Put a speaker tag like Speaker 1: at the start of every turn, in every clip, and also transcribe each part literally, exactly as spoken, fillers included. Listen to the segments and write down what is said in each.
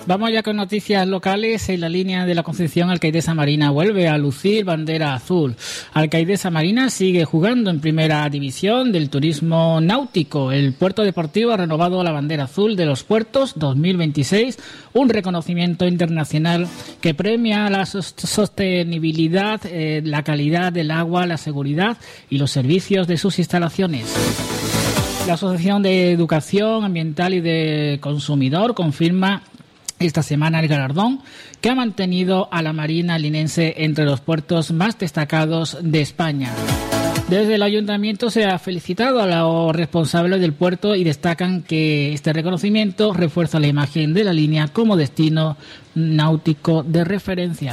Speaker 1: Vamos ya con noticias locales. En la línea de la Concepción, Alcaidesa Marina vuelve a lucir bandera azul. Alcaidesa Marina sigue jugando en primera división del turismo náutico. El puerto deportivo ha renovado la bandera azul de los puertos dos mil veintiséis, un reconocimiento internacional que premia la sostenibilidad, eh, la calidad del agua, la seguridad y los servicios de sus instalaciones. La Asociación de Educación Ambiental y de Consumidor confirma esta semana el galardón que ha mantenido a la Marina linense entre los puertos más destacados de España. Desde el Ayuntamiento se ha felicitado a los responsables del puerto y destacan que este reconocimiento refuerza la imagen de la línea como destino náutico de referencia.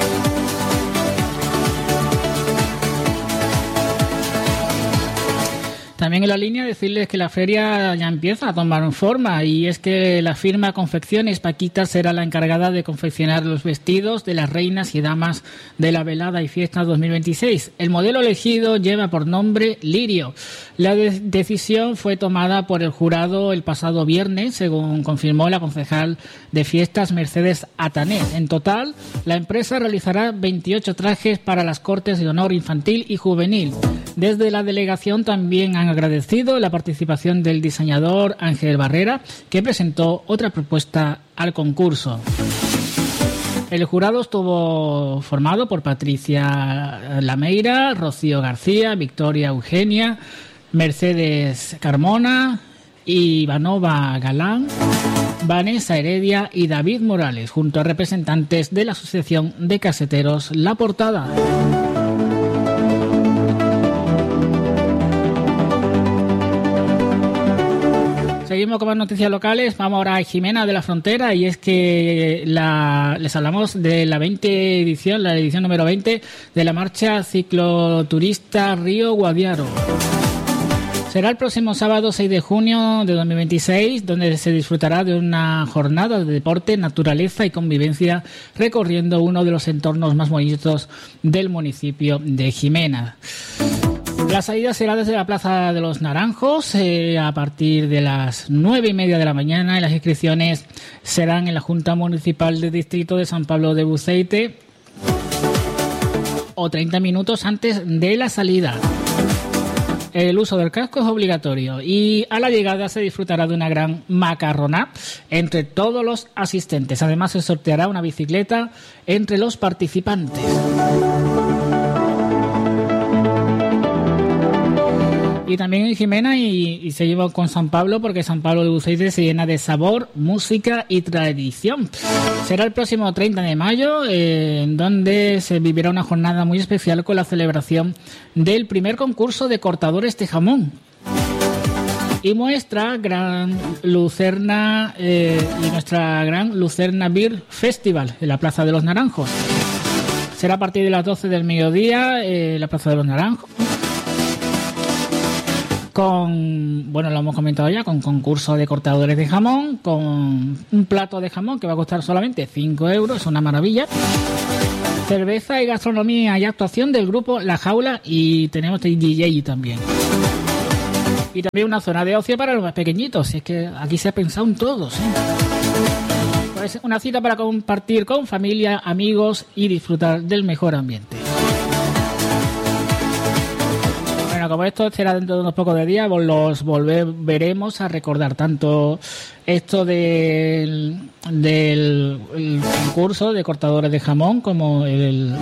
Speaker 1: También en la línea decirles que la feria ya empieza a tomar forma, y es que la firma Confecciones Paquita será la encargada de confeccionar los vestidos de las reinas y damas de la velada y fiesta dos mil veintiséis. El modelo elegido lleva por nombre Lirio. La de- decisión fue tomada por el jurado el pasado viernes, según confirmó la concejal de fiestas Mercedes Atanés. En total, la empresa realizará veintiocho trajes para las cortes de honor infantil y juvenil. Desde la delegación también han agradecido la participación del diseñador Ángel Barrera, que presentó otra propuesta al concurso. El jurado estuvo formado por Patricia Lameira, Rocío García, Victoria Eugenia, Mercedes Carmona, Ivanova Galán, Vanessa Heredia y David Morales, junto a representantes de la Asociación de Caseteros La Portada. Seguimos con más noticias locales. Vamos ahora a Jimena de la Frontera, y es que la, les hablamos de la veinte edición, la edición número veinte de la marcha cicloturista Río Guadiaro. Será el próximo sábado seis de junio de dos mil veintiséis, donde se disfrutará de una jornada de deporte, naturaleza y convivencia, recorriendo uno de los entornos más bonitos del municipio de Jimena. La salida será desde la Plaza de los Naranjos eh, a partir de las nueve y media de la mañana, y las inscripciones serán en la Junta Municipal del Distrito de San Pablo de Buceite o treinta minutos antes de la salida. El uso del casco es obligatorio, y a la llegada se disfrutará de una gran macarronada entre todos los asistentes. Además, se sorteará una bicicleta entre los participantes. Y también en Jimena, y, y seguimos con San Pablo, porque San Pablo de Buceite se llena de sabor, música y tradición. Será el próximo treinta de mayo, eh, en donde se vivirá una jornada muy especial con la celebración del primer concurso de cortadores de jamón. Y muestra Gran Lucerna eh, y nuestra Gran Lucerna Beer Festival en la Plaza de los Naranjos. Será a partir de las doce del mediodía en eh, la Plaza de los Naranjos. Con, bueno, lo hemos comentado ya, con concurso de cortadores de jamón, con un plato de jamón que va a costar solamente cinco euros, es una maravilla. Cerveza y gastronomía y actuación del grupo La Jaula, y tenemos D J también. Y también una zona de ocio para los más pequeñitos, es que aquí se ha pensado en todos, ¿eh? Pues una cita para compartir con familia, amigos y disfrutar del mejor ambiente. Bueno, como esto será dentro de unos pocos de días, los volveremos a recordar tanto esto del, del el concurso de cortadores de jamón como el,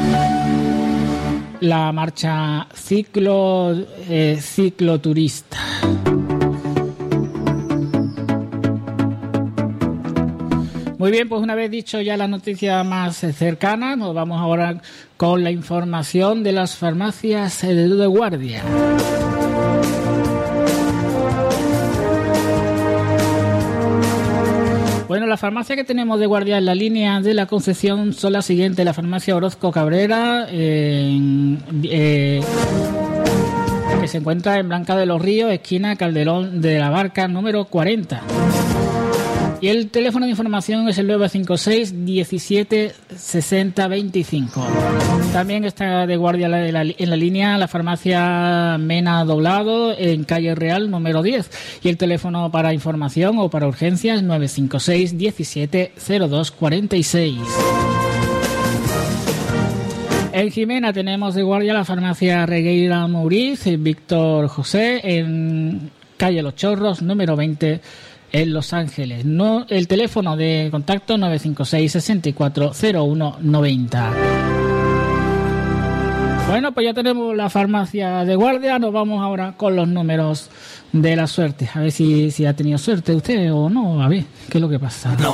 Speaker 1: la marcha ciclo eh, cicloturista. Muy bien, pues una vez dicho ya la noticia más cercana, nos vamos ahora con la información de las farmacias de guardia. Bueno, las farmacias que tenemos de guardia en la línea de la Concepción son las siguientes: la farmacia Orozco Cabrera, eh, eh, que se encuentra en Blanca de los Ríos, esquina Calderón de la Barca, número cuarenta. Y el teléfono de información es el nueve cinco seis diecisiete sesenta veinticinco. También está de guardia en la, en la línea la farmacia Mena Doblado en calle Real número diez. Y el teléfono para información o para urgencias nueve cinco seis diecisiete cero dos cuarenta y seis. En Jimena tenemos de guardia la farmacia Regueira Mouriz, Víctor José, en calle Los Chorros, número veinte, en Los Ángeles. No, el teléfono de contacto nueve cinco seis sesenta y cuatro cero uno noventa. Bueno, pues ya tenemos la farmacia de guardia. Nos vamos ahora con los números de la suerte. A ver si, si ha tenido suerte usted o no. A ver, ¿qué es lo que pasa?